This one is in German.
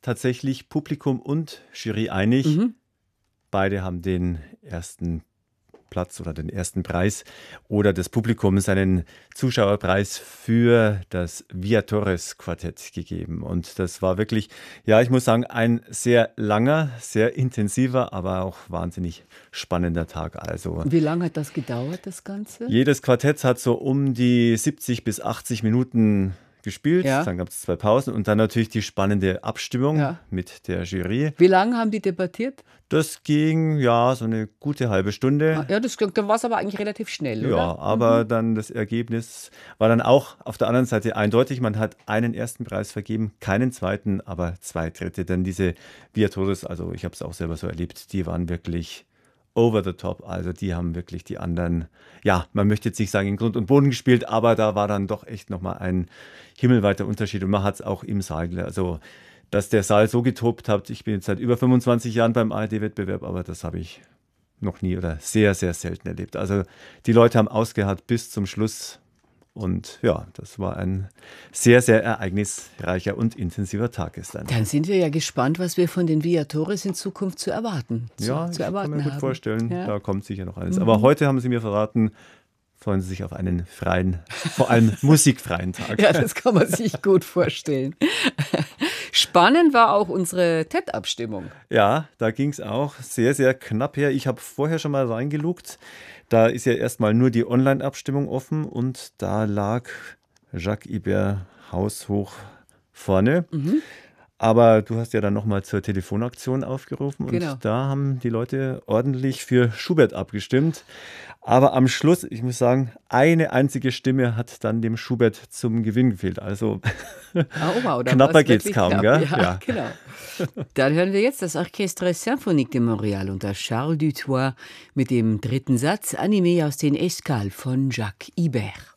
tatsächlich Publikum und Jury einig. Mhm. Beide haben den ersten Platz oder den ersten Preis oder das Publikum seinen Zuschauerpreis für das Via Torres Quartett gegeben. Und das war wirklich, ja, ich muss sagen, ein sehr langer, sehr intensiver, aber auch wahnsinnig spannender Tag. Also Wie lange hat das gedauert, das Ganze? jedes Quartett hat so um die 70 bis 80 Minuten gespielt. Ja. Dann gab es 2 Pausen und dann natürlich die spannende Abstimmung Ja. mit der Jury. Wie lange haben die debattiert? Das ging, ja, so eine gute halbe Stunde. Ja, da war es aber eigentlich relativ schnell, oder? Ja, aber dann das Ergebnis war dann auch auf der anderen Seite eindeutig. Man hat einen ersten Preis vergeben, keinen zweiten, aber 2 dritte. Denn diese Via Torres, also ich habe es auch selber so erlebt, die waren wirklich over the top. Also die haben wirklich die anderen, ja, man möchte jetzt nicht sagen in Grund und Boden gespielt, aber da war dann doch echt nochmal ein himmelweiter Unterschied. Und man hat es auch im Saal, also dass der Saal so getobt hat. Ich bin jetzt seit über 25 Jahren beim ARD-Wettbewerb, aber das habe ich noch nie oder sehr, sehr selten erlebt. Also die Leute haben ausgeharrt bis zum Schluss und ja, das war ein sehr, sehr ereignisreicher und intensiver Tag gestern. Dann sind wir ja gespannt, was wir von den Via Torres in Zukunft zu erwarten Ja, ich kann mir gut vorstellen, Ja. da kommt sicher noch alles. Aber heute haben Sie mir verraten, freuen Sie sich auf einen freien, vor allem musikfreien Tag. Ja, das kann man sich gut vorstellen. Spannend war auch unsere TED-Abstimmung. Ja, da ging es auch sehr, sehr knapp her. Ich habe vorher schon mal reingelugt. Da ist ja erstmal nur die Online-Abstimmung offen und da lag Jacques Ibert haushoch vorne. Aber du hast ja dann nochmal zur Telefonaktion aufgerufen und Genau. da haben die Leute ordentlich für Schubert abgestimmt. Aber am Schluss, ich muss sagen, eine einzige Stimme hat dann dem Schubert zum Gewinn gefehlt. Also Oh, wow, da knapper war's geht's wirklich kaum, knapp. gell? Ja, Ja. genau. Dann hören wir jetzt das Orchestre Symphonique de Montréal unter Charles Dutoit mit dem dritten Satz, animé aus den Escales von Jacques Ibert.